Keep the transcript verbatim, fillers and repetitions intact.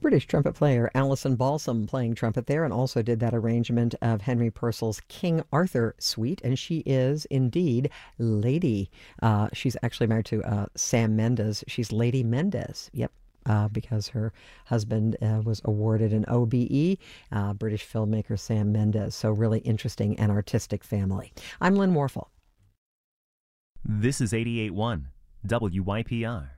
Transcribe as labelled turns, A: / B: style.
A: British trumpet player Alison Balsam playing trumpet there, and also did that arrangement of Henry Purcell's King Arthur Suite. And she is indeed Lady. Uh, she's actually married to uh, Sam Mendes. She's Lady Mendez. Yep. Uh, because her husband uh, was awarded an O B E, uh, British filmmaker Sam Mendes. So really interesting and artistic family. I'm Lynn Warfel.
B: This is eighty-eight point one W Y P R.